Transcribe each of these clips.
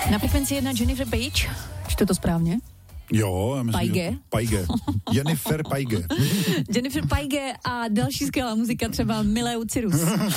Na frekvenci 1 Jennifer Page, čtu to správně? Jo, já myslím, Paige. Jennifer Paige. Jennifer Paige a další skvělá muzika, třeba Mileu Cyrus.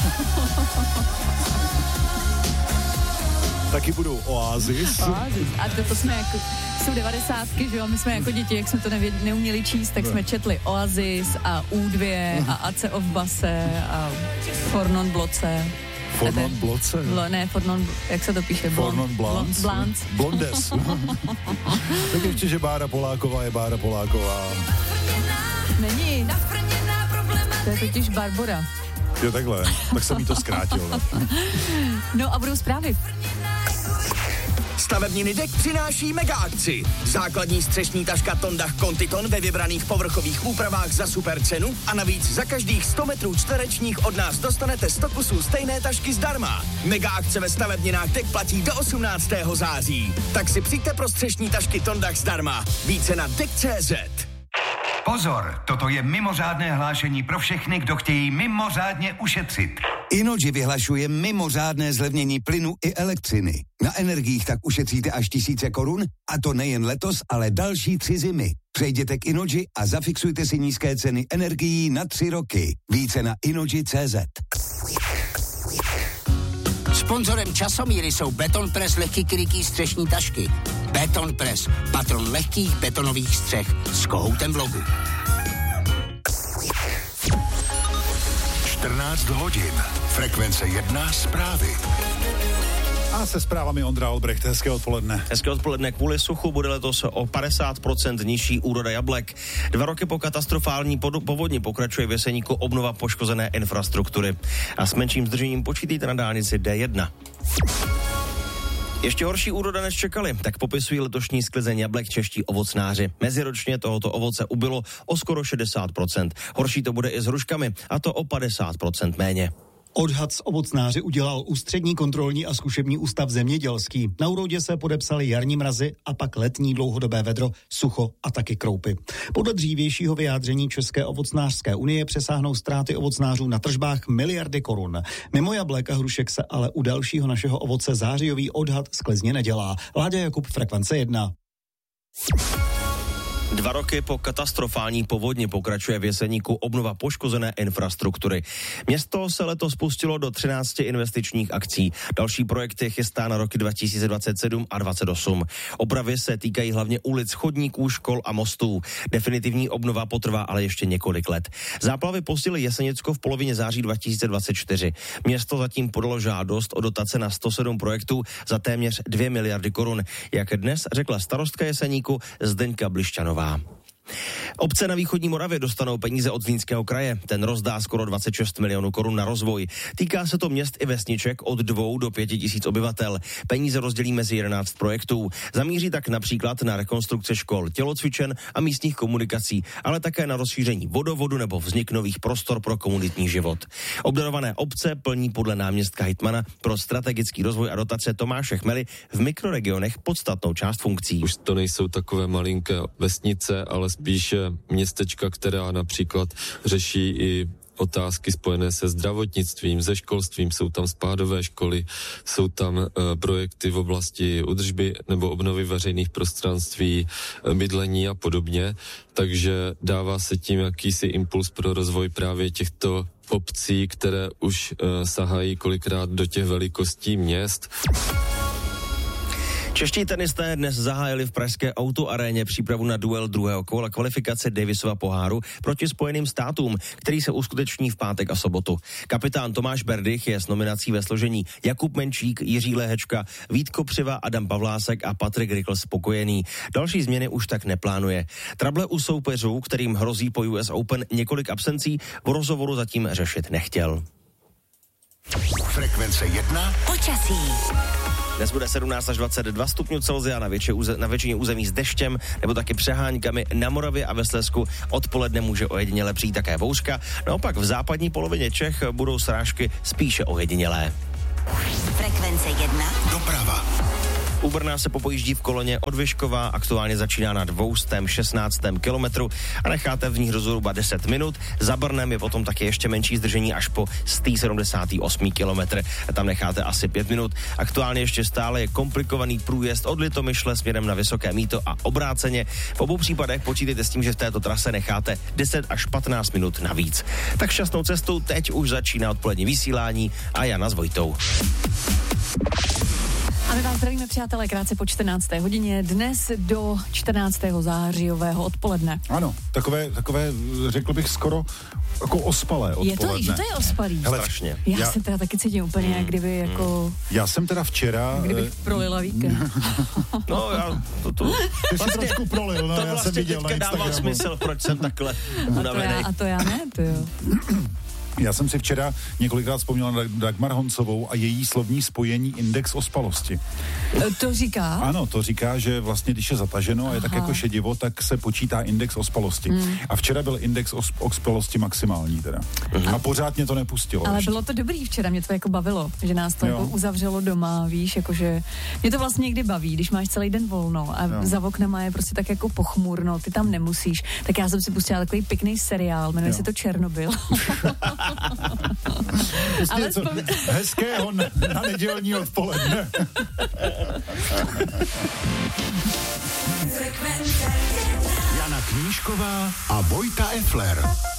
Taky budou Oasis. A to jsme jako, jsou 90, že jo, my jsme jako děti, jak jsme to neuměli číst, tak jsme četli Oasis a U2 a AC of Base a Fornon Bloce. Fornon Bloce? Fornon, jak se to píše? Fornon Blance. Blondes. Tak ještě, že Bára Poláková je Bára Poláková. Není. To je totiž Barbora. Jo, takhle. Tak jsem jí to zkrátil. No a budou zprávy. Stavebniny DEK přináší mega akci. Základní střešní taška Tondach Contiton ve vybraných povrchových úpravách za super cenu a navíc za každých 100 metrů čtverečních od nás dostanete 100 kusů stejné tašky zdarma. Mega akce ve stavebninách DEK platí do 18. září. Tak si přijďte pro střešní tašky Tondach zdarma. Více na DEK.cz. Pozor, toto je mimořádné hlášení pro všechny, kdo chtějí mimořádně ušetřit. Innogy vyhlašuje mimořádné zlevnění plynu i elektřiny. Na energiích tak ušetříte až 1000 korun, a to nejen letos, ale další 3 zimy. Přejděte k Innogy a zafixujte si nízké ceny energií na 3 roky. Více na Innogy.cz. Sponzorem Časomíry jsou Betonpress lehký krytý střešní tašky. Betonpress, patron lehkých betonových střech s kohoutem v logu. 14 hodin. Frekvence 1 zprávy. A se zprávami Ondra Albrecht. Hezké odpoledne. Hezké odpoledne. Kvůli suchu bude letos o 50% nižší úroda jablek. 2 roky po katastrofální povodni pokračuje v Jeseníku obnova poškozené infrastruktury. A s menším zdržením počítejte na dálnici D1. Ještě horší úroda než čekali, tak popisují letošní sklizeň jablek čeští ovocnáři. Meziročně tohoto ovoce ubylo o skoro 60%. Horší to bude i s hruškami, a to o 50% méně. Odhad z ovocnáři udělal Ústřední kontrolní a zkušební ústav zemědělský. Na úrodě se podepsaly jarní mrazy a pak letní dlouhodobé vedro, sucho a taky kroupy. Podle dřívějšího vyjádření České ovocnářské unie přesáhnou ztráty ovocnářů na tržbách miliardy korun. Mimo jablek a hrušek se ale u dalšího našeho ovoce zářijový odhad sklizně nedělá. Láďa Jakub, Frekvence 1. 2 roky po katastrofální povodni pokračuje v Jeseníku obnova poškozené infrastruktury. Město se letos pustilo do 13 investičních akcí. Další projekty chystá na roky 2027 a 2028. Opravy se týkají hlavně ulic, chodníků, škol a mostů. Definitivní obnova potrvá ale ještě několik let. Záplavy postihly Jesenicko v polovině září 2024. Město zatím podalo žádost o dotace na 107 projektů za téměř 2 miliardy korun. Jak dnes řekla starostka Jeseníku Zdeňka Blišťanová. Obce na východní Moravě dostanou peníze od Zlínského kraje. Ten rozdá skoro 26 milionů korun na rozvoj. Týká se to měst i vesniček od 2 do 5 tisíc obyvatel. Peníze rozdělí mezi 11 projektů. Zamíří tak například na rekonstrukce škol, tělocvičen a místních komunikací, ale také na rozšíření vodovodu nebo vznik nových prostor pro komunitní život. Obdarované obce plní podle náměstka hejtmana pro strategický rozvoj a dotace Tomáše Chmely v mikroregionech podstatnou část funkcí. Už to nejsou takové malinké vesnice, ale spíše městečka, která například řeší i otázky spojené se zdravotnictvím, se školstvím, jsou tam spádové školy, jsou tam projekty v oblasti údržby nebo obnovy veřejných prostranství, bydlení a podobně, takže dává se tím jakýsi impuls pro rozvoj právě těchto obcí, které už sahají kolikrát do těch velikostí měst. Čeští tenisté dnes zahájili v pražské autoaréně přípravu na duel druhého kola kvalifikace Davisova poháru proti Spojeným státům, který se uskuteční v pátek a sobotu. Kapitán Tomáš Berdych je s nominací ve složení Jakub Menčík, Jiří Lehečka, Vít Kopřiva, Adam Pavlásek a Patrik Rikl spokojený. Další změny už tak neplánuje. Trable u soupeřů, kterým hrozí po US Open několik absencí, v rozhovoru zatím řešit nechtěl. Frekvence 1. Počasí. Dnes bude 17 až 22 stupňů Celsia na většině území s deštěm nebo taky přehánkami. Na Moravě a ve Slezsku odpoledne může ojediněle přijít také bouřka. Naopak v západní polovině Čech budou srážky spíše ojedinělé. Frekvence 1. Doprava. U Brna se popojíždí v koloně od Vyškova, aktuálně začíná na 216. kilometru a necháte v ní zhruba 10 minut. Za Brnem je potom taky ještě menší zdržení až po 178. kilometr. Tam necháte asi 5 minut. Aktuálně ještě stále je komplikovaný průjezd od Litomyšle směrem na Vysoké Mýto a obráceně. V obou případech počítejte s tím, že v této trase necháte 10 až 15 minut navíc. Tak šťastnou cestou, teď už začíná odpolední vysílání a Jana s Vojtou. A my vás zdravíme, přátelé, krátce po 14. hodině, dnes do 14. zářijového odpoledne. Ano, takové, řekl bych, skoro jako ospalé odpoledne. Je to je ospalý. Hele, strašně. Já se teda taky cítím úplně, jak kdyby jako... Já jsem teda včera... Kdybych prolila víkend. No, já to Ty jsi trošku prolil, no, to já vlastně jsem viděl na teďka dává Instagramu. smysl, proč jsem takhle unavený. A to já ne, to jo. Já jsem si včera několikrát vzpomněl na Dagmar Honcovou a její slovní spojení index ospalosti. To říká? Ano, to říká, že vlastně, když je zataženo a je tak jako šedivo, tak se počítá index ospalosti. A včera byl index ospalosti maximální teda. A pořád mě to nepustilo. Ale ještě. bylo to dobrý včera, mě to jako bavilo, že nás to jako uzavřelo doma, víš, jakože mě to vlastně někdy baví, když máš celý den volno a za oknama je prostě tak jako pochmurno, ty tam nemusíš. Tak já jsem si pustila takový pěkný seriál, jmenuje se to Černobyl. Prostě něco hezkého na nedělní odpoledne. Jana Knížková a Vojta Effler.